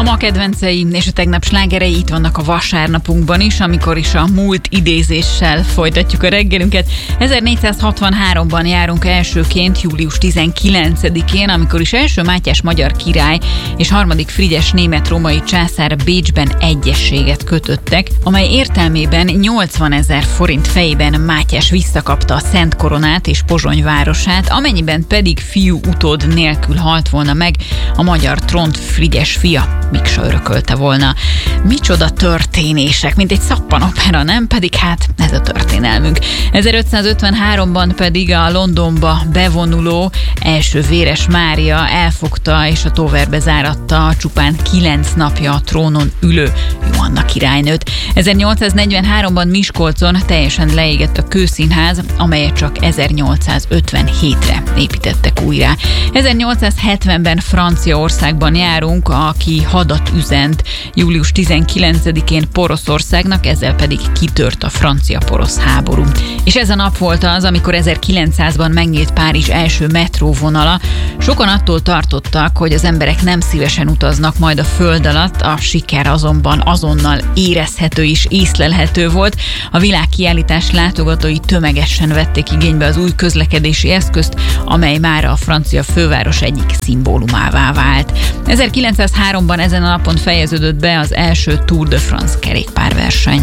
ma kedvencei és a tegnap slágerei itt vannak a vasárnapunkban is, amikor is a múlt idézéssel folytatjuk a reggelünket. 1463-ban járunk elsőként, július 19-én, amikor is első Mátyás magyar király és harmadik Frigyes német-római császár Bécsben egyezséget kötöttek, amely értelmében 80 000 forint fejében Mátyás visszakapta a Szent Koronát és Pozsony városát, amennyiben pedig fiú utód nélkül halt volna meg, a magyar trónt Frigyes fia, Miksa örökölte volna. Micsoda történések, mint egy szappanopera, nem? Pedig hát ez a történelmünk. 1553-ban pedig a Londonba bevonuló első Véres Mária elfogta és a tóverbe záratta csupán 9 napja a trónon ülő Johanna királynőt. 1843-ban Miskolcon teljesen leégett a Kőszínház, amelyet csak 1857-re építettek újra. 1870-ben Franciaországban járunk, aki hadat üzent július 19-én Poroszországnak, ezzel pedig kitört a francia-porosz háború. És ez a nap volt az, amikor 1900-ban megnyílt Párizs első metróvonala. Sokan attól tartottak, hogy az emberek nem szívesen utaznak majd a föld alatt, a siker azonban azonnal érezhető és észlelhető volt. A világkiállítás látogatói tömegesen vették igénybe az új közlekedési eszközt, amely már a francia főváros egyik szimbólumává vált. 1903-ban ezen a napon fejeződött be az első Tour de France kerékpárverseny.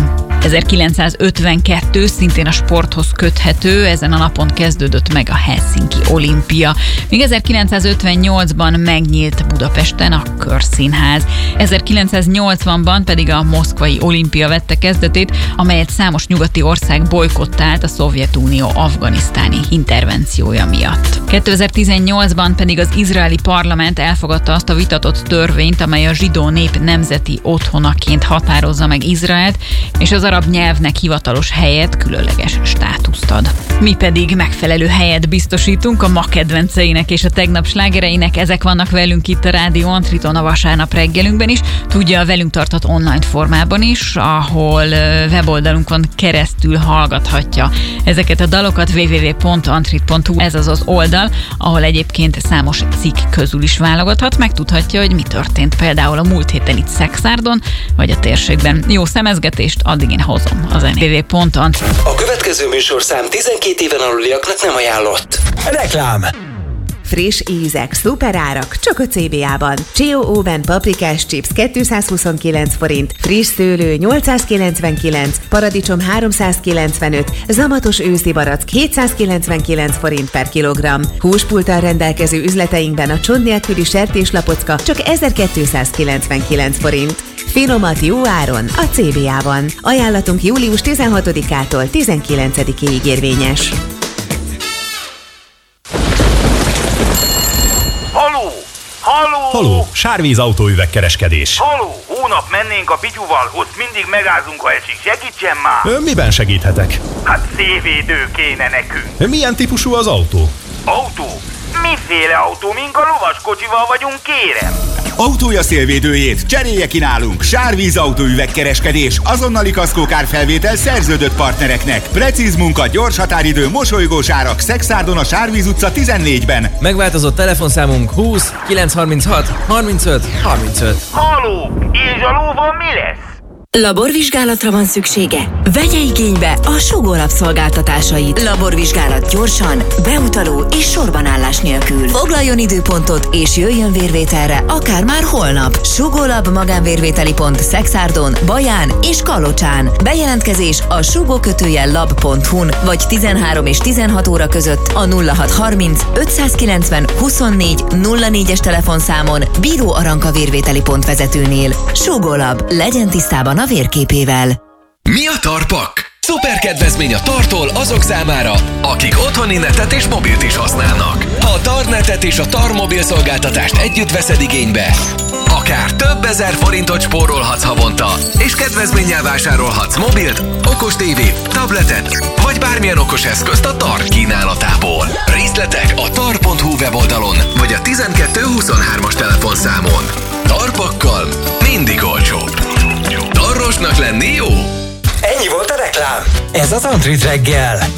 1952 szintén a sporthoz köthető, ezen a napon kezdődött meg a Helsinki olimpia. Míg 1958-ban megnyílt Budapesten a Körszínház. 1980-ban pedig a moszkvai olimpia vette kezdetét, amelyet számos nyugati ország bojkottált a Szovjetunió afganisztáni intervenciója miatt. 2018-ban pedig az izraeli parlament elfogadta azt a vitatott törvényt, amely a zsidó nép nemzeti otthonaként határozza meg Izraelt, és az arab nyelvnek hivatalos helyet, különleges státuszt ad. Mi pedig megfelelő helyet biztosítunk a ma kedvenceinek és a tegnap slágereinek. Ezek vannak velünk itt a Rádió Antriton a vasárnap reggelünkben is. Tudja, a velünk tartott online formában is, ahol weboldalunkon keresztül hallgathatja ezeket a dalokat. www.antrit.hu, ez az oldal, ahol egyébként számos cikk közül is válogathat, megtudhatja, hogy mi történt például a múlt héten itt Szekszárdon, vagy a térségben. Jó szemezgetést, addig én hozom a zenét. www.antrit. A következő műsorszám 12 éven aluliaknak nem ajánlott. Reklám. Friss ízek, szuperárak, csak a CBA-ban. Chio Oven paprikás chips 229 forint, friss szőlő 899, paradicsom 395, zamatos őszi barack 799 forint per kilogramm. Húspulttal rendelkező üzleteinkben a csont nélküli sertéslapocka csak 1299 forint. Finomat jó áron a CBA-ban. Ajánlatunk július 16-ától 19-ig érvényes. Haló, Sárvíz autóüvegkereskedés. Haló, hónap mennénk a Pityuval, ott mindig megázunk, ha esik. Segítsen már! Miben segíthetek? Hát szélvédő kéne nekünk. Milyen típusú az autó? Autó? Miféle autó, mink a lovaskocsival vagyunk, kérem? Autója szélvédőjét cserélje ki nálunk. Sárvíz autóüvegkereskedés, azonnali kaszkókárfelvétel szerződött partnereknek. Precíz munka, gyors határidő, mosolygós árak. Szekszárdon a Sárvíz utca 14-ben. Megváltozott telefonszámunk 20 936 35 35. Haló, és a lóval mi lesz? Laborvizsgálatra van szüksége? Vegye igénybe a Sugó Lab szolgáltatásait. Laborvizsgálat gyorsan, beutaló és sorbanállás nélkül. Foglaljon időpontot és jöjjön vérvételre, akár már holnap. Sugó Lab magánvérvételi pont Szekszárdon, Baján és Kalocsán. Bejelentkezés a sugó-lab.hu-n vagy 13 és 16 óra között a 0630 590 24 04-es telefonszámon Bíró Aranka vérvételi pont vezetőnél. Sugó Lab, legyen tisztában a vérképével. Mi a Tarpak? Szuper kedvezmény a Tartól azok számára, akik otthoni netet és mobilt is használnak. Ha a Tarnetet és a Tar mobil szolgáltatást együtt veszed igénybe, akár több ezer forintot spórolhatsz havonta, és kedvezménnyel vásárolhatsz mobilt, okos tévét, tabletet, vagy bármilyen okos eszközt a Tar kínálatából. Részletek a tar.hu weboldalon, vagy a 1223-as telefonszámon. Tarpakkal mindig olcsóbb. Tarrosnak lenni jó? Ennyi volt a reklám. Ez az Antrit reggel.